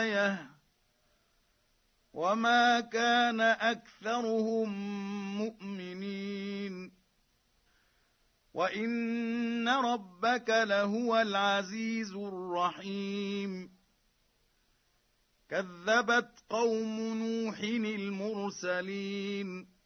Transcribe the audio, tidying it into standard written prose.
آيَةٌ وَمَا كَانَ أَكْثَرُهُم مُّؤْمِنِينَ وَإِنَّ رَبَّكَ لَهُوَ الْعَزِيزُ الرَّحِيمُ كَذَّبَتْ قَوْمُ نُوحٍ الْمُرْسَلِينَ